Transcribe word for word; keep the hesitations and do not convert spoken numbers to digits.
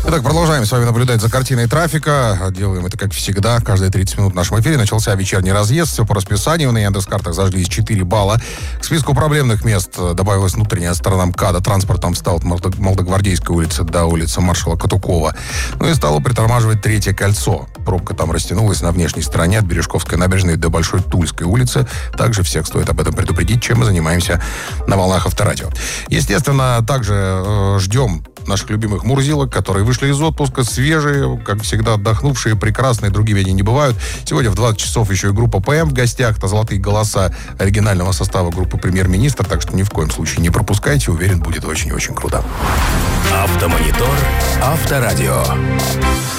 Итак, продолжаем с вами наблюдать за картиной трафика. Делаем это, как всегда, каждые тридцать минут в нашем эфире. Начался вечерний разъезд, все по расписанию. На Яндекс.Картах зажглись четыре балла. К списку проблемных мест добавилась внутренняя сторона МКАДа. Транспорт там встал от Молодогвардейской улицы до улицы маршала Катукова. Ну и стало притормаживать Третье кольцо. Пробка там растянулась на внешней стороне от Бережковской набережной до Большой Тульской улицы. Также всех стоит об этом предупредить, чем мы занимаемся на волнах Авторадио. Естественно, также э, ждем наших любимых мурзилок, которые вышли из отпуска, свежие, как всегда, отдохнувшие, прекрасные, другими они не бывают. Сегодня в двадцать часов еще и группа ПМ в гостях, это золотые голоса оригинального состава группы «Премьер-министр», так что ни в коем случае не пропускайте, уверен, будет очень и очень круто. Автомонитор, Авторадио.